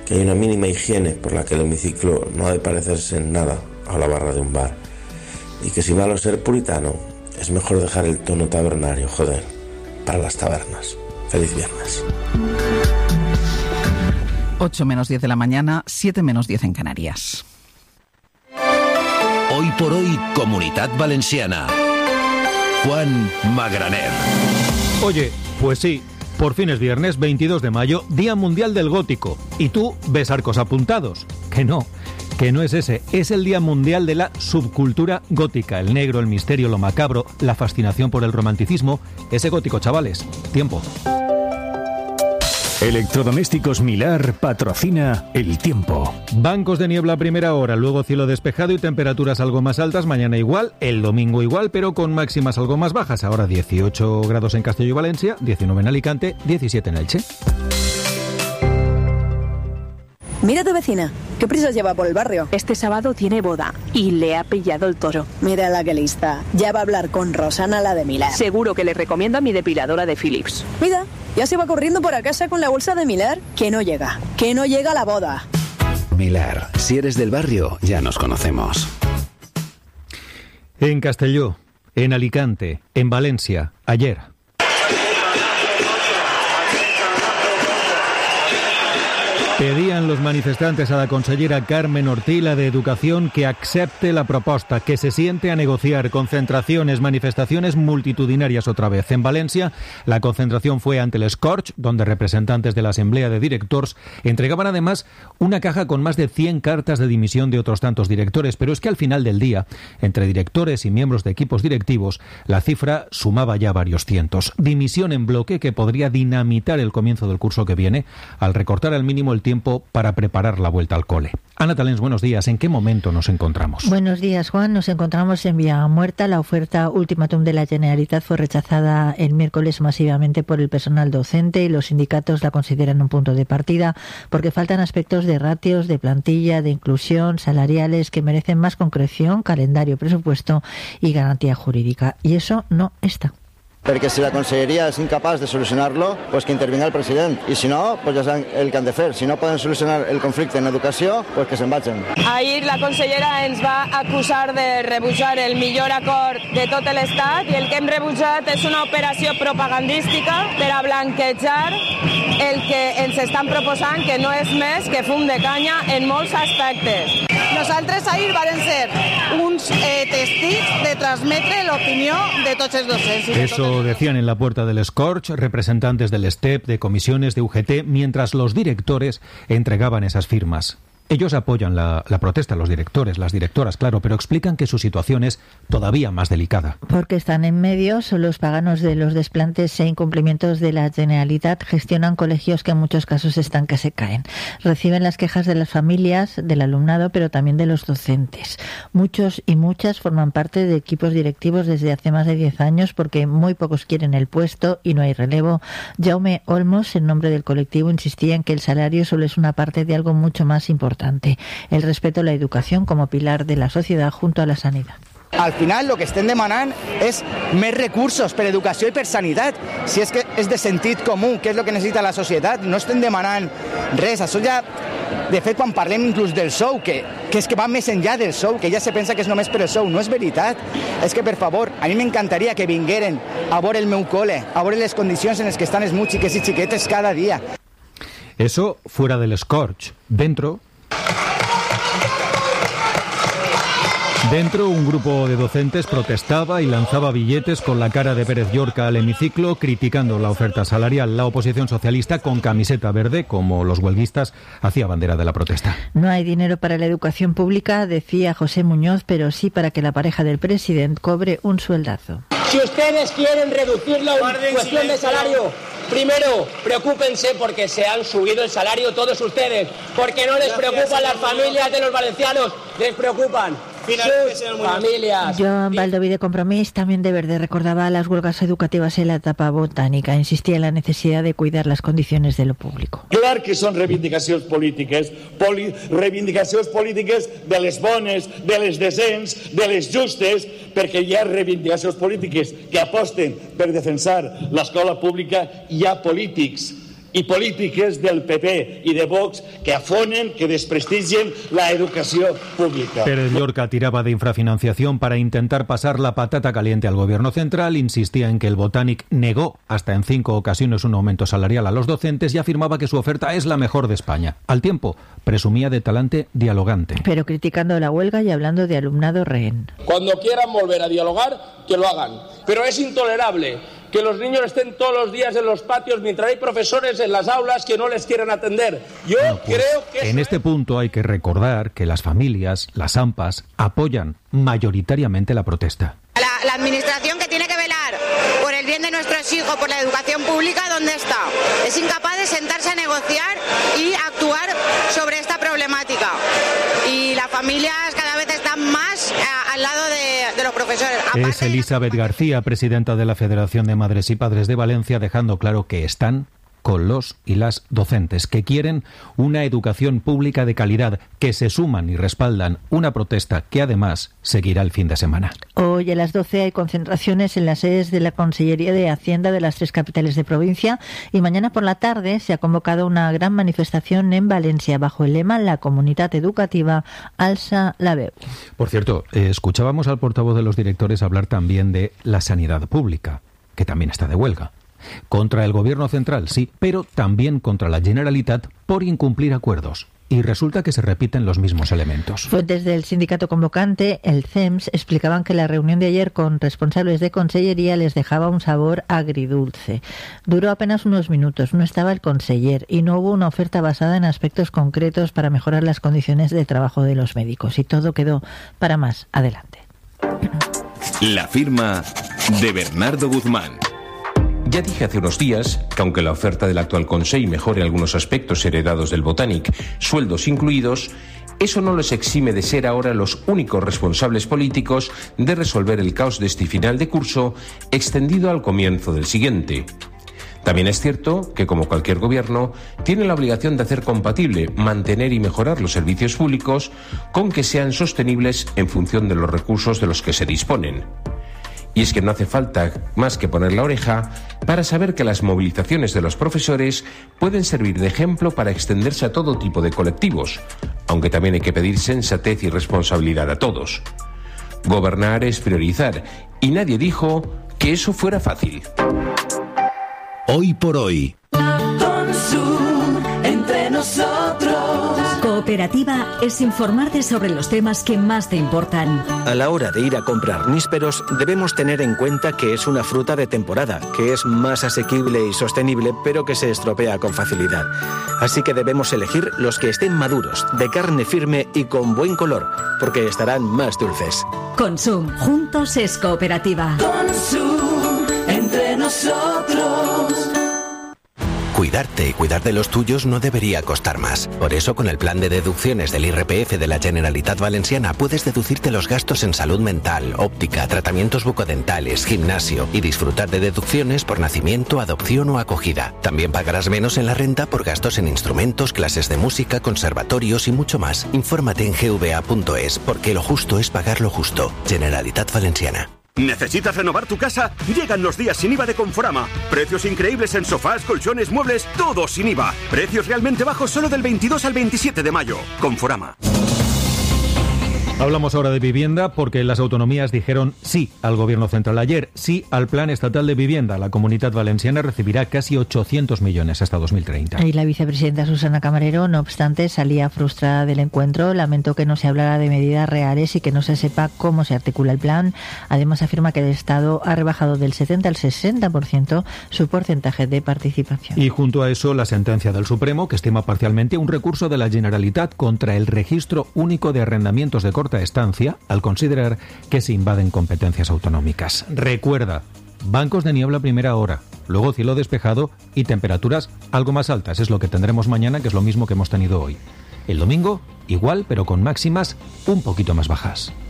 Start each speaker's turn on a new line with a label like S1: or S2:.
S1: que hay una mínima higiene por la que el hemiciclo no ha de parecerse en nada a la barra de un bar, y que si malo ser puritano, es mejor dejar el tono tabernario, joder, para las tabernas. Feliz viernes.
S2: 8 menos 10 de la mañana, 7 menos 10 en Canarias.
S3: Hoy por hoy, Comunitat Valenciana. Juan Magraner.
S4: Oye, pues sí, por fin es viernes 22 de mayo, Día Mundial del Gótico. Y tú ves arcos apuntados. Que no es ese. Es el Día Mundial de la subcultura gótica. El negro, el misterio, lo macabro, la fascinación por el romanticismo. Ese gótico, chavales. Tiempo.
S5: Electrodomésticos Milar patrocina el tiempo.
S4: Bancos de niebla a primera hora, luego cielo despejado y temperaturas algo más altas. Mañana igual, el domingo igual, pero con máximas algo más bajas. Ahora 18 grados en Castelló y Valencia, 19 en Alicante, 17 en Elche.
S6: Mira a tu vecina, ¿qué prisas lleva por el barrio?
S7: Este sábado tiene boda y le ha pillado el toro.
S6: Mira la que lista, ya va a hablar con Rosana, la de Milar.
S7: Seguro que le recomienda mi depiladora de Philips.
S6: Mira, ya se va corriendo por a casa con la bolsa de Milar. Que no llega a la boda.
S3: Milar, si eres del barrio, ya nos conocemos.
S4: En Castelló, en Alicante, en Valencia, ayer. Pedían los manifestantes a la consellera Carmen Ortila de Educación que acepte la proposta, que se siente a negociar. Concentraciones, manifestaciones multitudinarias otra vez. En Valencia, la concentración fue ante el Scorch, donde representantes de la Asamblea de Directors entregaban además una caja con más de 100 cartas de dimisión de otros tantos directores. Pero es que al final del día, entre directores y miembros de equipos directivos, la cifra sumaba ya varios cientos. Dimisión en bloque que podría dinamitar el comienzo del curso que viene al recortar al mínimo el tiempo para preparar la vuelta al cole. Ana Talens, buenos días. ¿En qué momento nos encontramos?
S8: Buenos días, Juan. Nos encontramos en vía muerta. La oferta ultimátum de la Generalitat fue rechazada el miércoles masivamente por el personal docente y los sindicatos la consideran un punto de partida porque faltan aspectos de ratios, de plantilla, de inclusión, salariales que merecen más concreción, calendario, presupuesto y garantía jurídica. Y eso no está.
S9: Perquè si la conselleria és incapaç de solucionar-lo, pues que intervinga el president. I si no, pues ja saben el que han de fer. Si no poden solucionar el conflicte en educació, pues que se'n vagin.
S10: Ahir la consellera ens va acusar de rebutjar el millor acord de tot l'Estat i el que hem rebutjat és una operació propagandística per a blanquejar el que ens estan proposant, que no és més que fum de canya en molts aspectes. Nosaltres ahir varen ser uns testigs de transmetre l'opinió de tots els docents.
S4: Eso decían en la puerta del Scorch representantes del STEP, de comisiones, de UGT, mientras los directores entregaban esas firmas. Ellos apoyan la protesta, los directores, las directoras, claro, pero explican que su situación es todavía más delicada.
S8: Porque están en medio, son los paganos de los desplantes e incumplimientos de la Generalitat, gestionan colegios que en muchos casos están que se caen. Reciben las quejas de las familias, del alumnado, pero también de los docentes. Muchos y muchas forman parte de equipos directivos desde hace más de 10 años porque muy pocos quieren el puesto y no hay relevo. Jaume Olmos, en nombre del colectivo, insistía en que el salario solo es una parte de algo mucho más importante. El respeto a la educación como pilar de la sociedad junto a la sanidad.
S11: Al final, el que estem demanant és més recursos per educació i per sanitat. Si és que és de sentit comú, que és el que necessita la societat, no estem demanant res. Això ja, de fet, quan parlem inclús del sou, que és que va més enllà del sou, que ja se pensa que és només per el sou, no és veritat. És que, per favor, a mi m'encantaria que vingueren a veure el meu cole, a veure les condicions en les que estan els meus xiquets i xiquetes cada dia.
S4: Eso fuera del Scorch. Dentro, un grupo de docentes protestaba y lanzaba billetes con la cara de Pérez Llorca al hemiciclo, criticando la oferta salarial. La oposición socialista, con camiseta verde, como los huelguistas, hacía bandera de la protesta.
S8: No hay dinero para la educación pública, decía José Muñoz, pero sí para que la pareja del presidente cobre un sueldazo.
S12: Si ustedes quieren reducir la cuestión de salario, primero, preocúpense porque se han subido el salario todos ustedes, porque no les preocupan las familias de los valencianos, les preocupan sus familias.
S8: Joan Baldoví, de Compromís, también de Verde, recordaba las huelgas educativas en la etapa botánica. Insistía en la necesidad de cuidar las condiciones de lo público.
S13: Clar que són reivindicacions polítiques de les bones, de les decents, de les justes, perquè hi ha reivindicacions polítiques que aposten per defensar l'escola pública, hi ha polítics i polítiques del PP i de Vox que afonen, que desprestigien la educació pública.
S4: Pérez Llorca tiraba de infrafinanciación para intentar pasar la patata caliente al gobierno central, insistía en que el Botanic negó hasta en 5 ocasiones un aumento salarial a los docentes y afirmaba que su oferta es la mejor de España. Al tiempo, presumía de talante dialogante.
S8: Pero criticando la huelga y hablando de alumnado rehén.
S12: Cuando quieran volver a dialogar, que lo hagan. Pero es intolerable que los niños estén todos los días en los patios mientras hay profesores en las aulas que no les quieren atender. Yo creo que...
S4: En este punto hay que recordar que las familias, las AMPAs, apoyan mayoritariamente la protesta.
S14: La administración que tiene que velar por el bien de nuestros hijos, por la educación pública, ¿dónde está? Es incapaz de sentarse a negociar y actuar sobre esta problemática. Y las familias cada vez están más al lado de los profesores.
S4: Es Elizabeth García, presidenta de la Federación de Madres y Padres de Valencia, dejando claro que están con los y las docentes, que quieren una educación pública de calidad, que se suman y respaldan una protesta que además seguirá el fin de semana.
S8: Hoy a las 12 hay concentraciones en las sedes de la Consellería de Hacienda de las 3 capitales de provincia y mañana por la tarde se ha convocado una gran manifestación en Valencia bajo el lema La comunitat educativa alça la veu.
S4: Por cierto, escuchábamos al portavoz de los directores hablar también de la sanidad pública, que también está de huelga. Contra el gobierno central, sí, pero también contra la Generalitat por incumplir acuerdos. Y resulta que se repiten los mismos elementos.
S8: Fuentes del sindicato convocante, el CEMS, explicaban que la reunión de ayer con responsables de consellería les dejaba un sabor agridulce. Duró apenas unos minutos, no estaba el conseller y no hubo una oferta basada en aspectos concretos para mejorar las condiciones de trabajo de los médicos. Y todo quedó para más adelante.
S15: La firma de Bernardo Guzmán. Ya dije hace unos días que aunque la oferta del actual Consell mejore algunos aspectos heredados del Botanic, sueldos incluidos, eso no les exime de ser ahora los únicos responsables políticos de resolver el caos de este final de curso extendido al comienzo del siguiente. También es cierto que, como cualquier gobierno, tiene la obligación de hacer compatible, mantener y mejorar los servicios públicos con que sean sostenibles en función de los recursos de los que se disponen. Y es que no hace falta más que poner la oreja para saber que las movilizaciones de los profesores pueden servir de ejemplo para extenderse a todo tipo de colectivos, aunque también hay que pedir sensatez y responsabilidad a todos. Gobernar es priorizar, y nadie dijo que eso fuera fácil.
S3: Hoy por hoy.
S16: Entre nosotros. Cooperativa es informarte sobre los temas que más te importan.
S17: A la hora de ir a comprar nísperos, debemos tener en cuenta que es una fruta de temporada, que es más asequible y sostenible, pero que se estropea con facilidad. Así que debemos elegir los que estén maduros, de carne firme y con buen color, porque estarán más dulces.
S16: Consum, juntos es cooperativa. Consum, entre nosotros.
S3: Cuidarte y cuidar de los tuyos no debería costar más. Por eso, con el plan de deducciones del IRPF de la Generalitat Valenciana, puedes deducirte los gastos en salud mental, óptica, tratamientos bucodentales, gimnasio y disfrutar de deducciones por nacimiento, adopción o acogida. También pagarás menos en la renta por gastos en instrumentos, clases de música, conservatorios y mucho más. Infórmate en gva.es, porque lo justo es pagar lo justo. Generalitat Valenciana.
S18: ¿Necesitas renovar tu casa? Llegan los días sin IVA de Conforama. Precios increíbles en sofás, colchones, muebles, todo sin IVA. Precios realmente bajos solo del 22 al 27 de mayo. Conforama.
S4: Hablamos ahora de vivienda porque las autonomías dijeron sí al gobierno central ayer, sí al plan estatal de vivienda. La Comunitat Valenciana recibirá casi 800 millones hasta 2030.
S8: Y la vicepresidenta Susana Camarero, no obstante, salía frustrada del encuentro. Lamentó que no se hablara de medidas reales y que no se sepa cómo se articula el plan. Además, afirma que el Estado ha rebajado del 70 al 60% su porcentaje de participación.
S4: Y junto a eso, la sentencia del Supremo, que estima parcialmente un recurso de la Generalitat contra el Registro Único de Arrendamientos de Corta Estancia, al considerar que se invaden competencias autonómicas. Recuerda, bancos de niebla a primera hora, luego cielo despejado y temperaturas algo más altas. Es lo que tendremos mañana, que es lo mismo que hemos tenido hoy. El domingo, igual, pero con máximas un poquito más bajas.